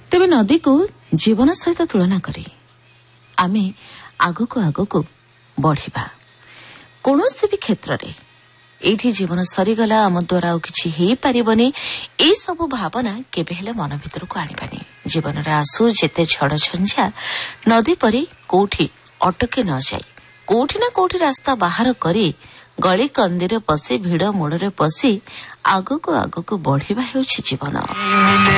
ତେବେ ନଦୀକୁ ଜୀବନ ସହିତ ତୁଳନା କରି ଆମେ ଆଗକୁ ଆଗକୁ ବଢ଼ିବା। କୌଣସି ବି କ୍ଷେତ୍ରରେ ଏଇଠି ଜୀବନ ସରିଗଲା, ଆମ ଦ୍ୱାରା ଆଉ କିଛି ହେଇପାରିବନି, ଏଇସବୁ ଭାବନା କେବେ ହେଲେ ମନ ଭିତରକୁ ଆଣିବାନି। ଜୀବନରେ ଆସୁ ଯେତେ ଝଡ଼ ଝଞ୍ଜା, ନଦୀ ପରି କୋଉଠି ଅଟକି ନ ଯାଇ କୋଉଠି ନା କୋଉଠି ରାସ୍ତା ବାହାର କରି ଗଳି କନ୍ଦିରେ ପଶି ଭିଡ଼ ମୋଡ଼ରେ ପଶି ଆଗକୁ ଆଗକୁ ବଢ଼ିବା ହେଉଛି ଜୀବନ।